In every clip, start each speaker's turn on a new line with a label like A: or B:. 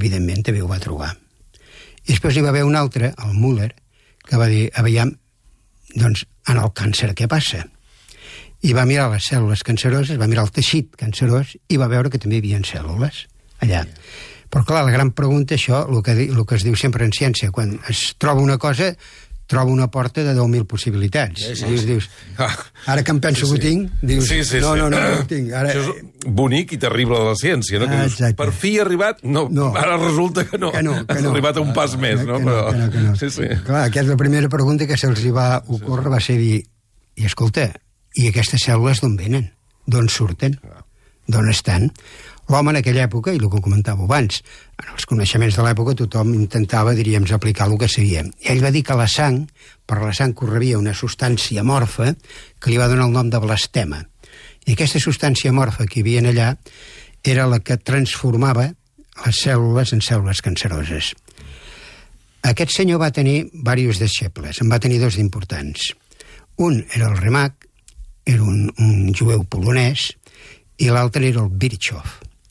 A: evidentment, també ho va trobar. I després n'hi va haver un altre, el Müller, que va dir, aviam, doncs, en el càncer què passa? I va mirar les cèl·lules canceroses, va mirar el teixit cancerós i va veure que també hi havia cèl·lules allà. Però, clar, la gran pregunta, això, el que es diu sempre en ciència, quan es troba una cosa, troba una porta de 10.000 possibilitats. Dius, ara que em penso que ho tinc, dius, no ho tinc.
B: Això és bonic i terrible de la ciència, no? Que dius, per fi he arribat? No, ara resulta que no. Has arribat a un pas més, no?
A: Que no. Clar, aquesta primera pregunta que se'ls va ocórrer va ser dir, i escolta, i aquestes cèl·lules d'on venen? D'on surten? D'on estan? L'home en aquella època, i el que comentava abans, en els coneixements de l'època tothom intentava, diríem, aplicar el que sabia. I ell va dir que la sang, per la sang correbia una substància amorfa que li va donar el nom de blastema. I aquesta substància amorfa que hi havia allà era la que transformava les cèl·lules en cèl·lules canceroses. Aquest senyor va tenir diversos deixebles, en va tenir dos d'importants. Un era el Remak, era un jueu polonès, i l'altre era el Virchow.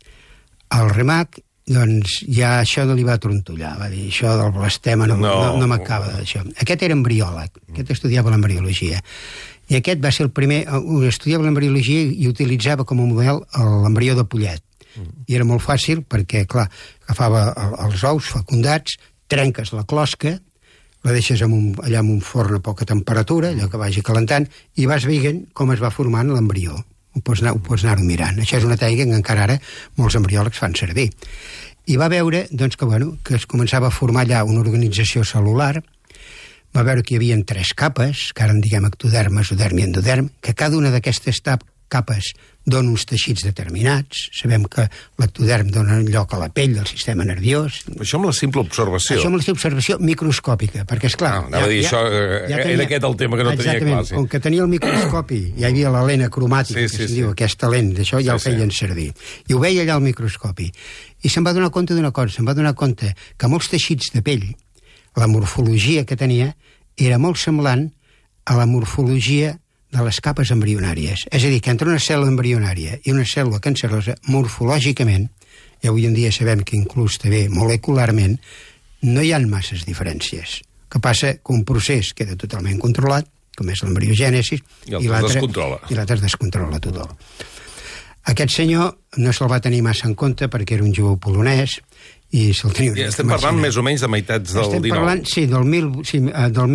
A: El Remak, doncs, ja això no li va trontollar, va dir, això del blastema no m'acaba d'això. Aquest era embriòleg, aquest estudiava l'embriologia. I aquest va ser el primer, estudiava l'embriologia i utilitzava com a model l'embrió de pollet. I era molt fàcil perquè, clar, agafava els ous fecundats, trenques la closca, la deixes allà en un forn a poca temperatura, allò que vagi calentant, i vas veient com es va formant l'embrió. Ho pots anar-ho mirant. Això és una tècnica que encara ara molts embriòlegs fan servir. I va veure doncs, que es començava a formar allà una organització cel·lular, va veure que hi havia 3 capes, que ara en diguem ectoderm, mesoderm i endoderm, que cada una d'aquestes capes dona uns teixits determinats. Sabem que l'ectoderm dona lloc a la pell del sistema nerviós.
B: Això amb la simple observació.
A: Això amb la simple observació microscòpica, perquè, esclar...
B: Era aquest el tema que no tenia clar.
A: Com que tenia el microscopi, ja hi havia la lent cromàtica, que se'n diu, aquesta lent, d'això ja el feien servir. I ho veia allà al microscopi. I se'n va donar compte d'una cosa, se'n va donar compte que molts teixits de pell, la morfologia que tenia, era molt semblant a la morfologia de les capes embrionàries. És a dir, que entre una cèl·lula embrionària i una cèl·lula cancerosa, morfològicament, i avui en dia sabem que inclús també molecularment, no hi ha masses diferències. Que passa que un procés queda totalment controlat, com és l'embriogènesis,
B: i l'altre
A: es descontrola total. Aquest senyor no se'l va tenir massa en compte perquè era un jueu polonès i se'l tenia...
B: Estem parlant més o menys de meitats del 19.
A: Estem parlant, sí, del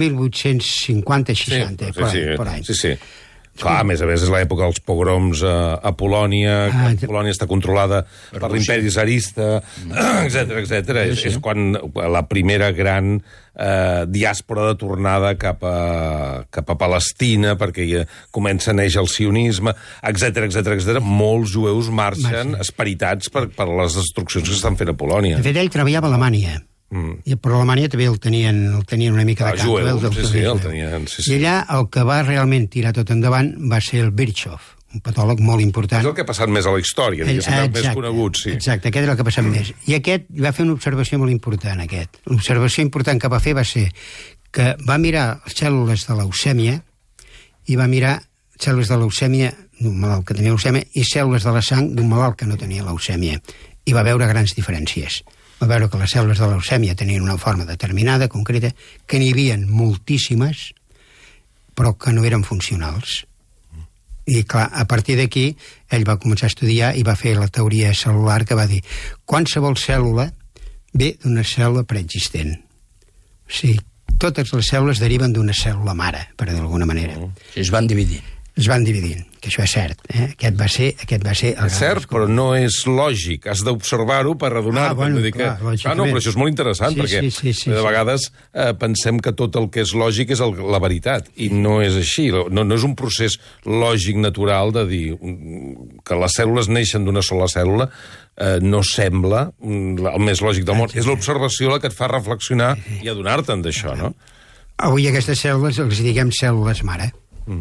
A: 1850-60, per any.
B: Sí. Clar, a més és l'època dels pogroms a Polònia, que Polònia està controlada per l'imperi zarista, etc. És quan la primera gran diàspora de tornada cap a Palestina, perquè comença a néixer el sionisme, etc. Molts jueus marxen esperitats per les destruccions que s'estan fent a Polònia.
A: De fet, ell treballava a Alemanya. Però a Alemanya també el tenien una mica de camp.
B: El tenien.
A: I allà el que va realment tirar tot endavant va ser el Virchow, un patòleg molt important.
B: És el que ha passat més a la història, més conegut, sí.
A: Exacte, aquest és el que ha passat més. I aquest va fer una observació molt important, aquest. L'observació important que va fer va ser que va mirar cèl·lules de leucèmia i va mirar cèl·lules de leucèmia d'un malalt que tenia leucèmia i cèl·lules de la sang d'un malalt que no tenia leucèmia. I va veure grans diferències. Va veure que les cèl·lules de leucèmia tenien una forma determinada, concreta, que n'hi havia moltíssimes, però que no eren funcionals. I, clar, a partir d'aquí, ell va començar a estudiar i va fer la teoria cel·lular que va dir qualsevol cèl·lula ve d'una cèl·lula preexistent. O sigui, totes les cèl·lules deriven d'una cèl·lula mare, per dir d'alguna manera.
C: Es van dividint.
A: Que això és cert. Aquest va ser
B: és cert, però no és lògic. Has d'observar-ho per adonar-te. Però això és molt interessant, perquè de vegades pensem que tot el que és lògic és la veritat, i no és així. No és un procés lògic natural de dir que les cèl·lules neixen d'una sola cèl·lula, no sembla el més lògic del món. És l'observació la que et fa reflexionar i adonar-te'n d'això, no?
A: Avui aquestes cèl·lules els diguem cèl·lules mare.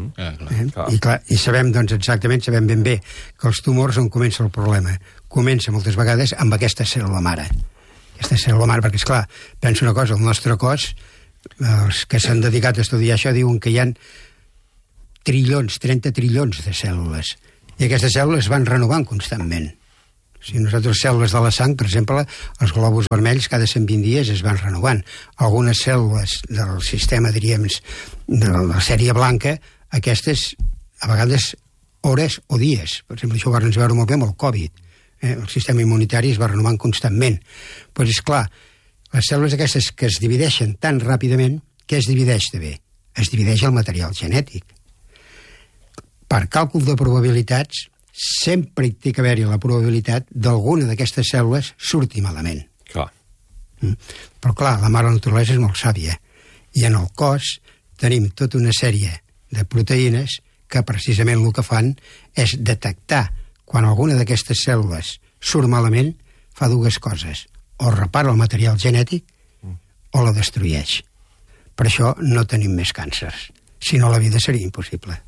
A: I sabem, doncs, exactament, sabem ben bé que els tumors on comença el problema. Comença moltes vegades amb aquesta cèl·lula mare. Aquesta cèl·lula mare, perquè, esclar, penso una cosa, el nostre cos, els que s'han dedicat a estudiar això diuen que hi ha 30 trillons de cèl·lules. I aquestes cèl·lules van renovant constantment. Si nosaltres cèl·lules de la sang, per exemple, els glòbuls vermells cada 120 dies es van renovant. Algunes cèl·lules del sistema, diríem, de la sèrie blanca, aquestes, a vegades, hores o dies. Per exemple, això ho vam veure molt bé amb el Covid. El sistema immunitari es va renovant constantment. Però, esclar, les cèl·lules aquestes que es divideixen tan ràpidament, què es divideix també? Es divideix el material genètic. Per càlcul de probabilitats, sempre hi té que haver-hi la probabilitat d'alguna d'aquestes cèl·lules surti malament.
B: Clar.
A: Però, clar, la mare naturalesa és molt sàvia. I en el cos tenim tota una sèrie de proteïnes que precisament el que fan és detectar quan alguna d'aquestes cèl·lules surt malament, fa dues coses. O repara el material genètic o la destrueix. Per això no tenim més càncers. Si no, la vida seria impossible.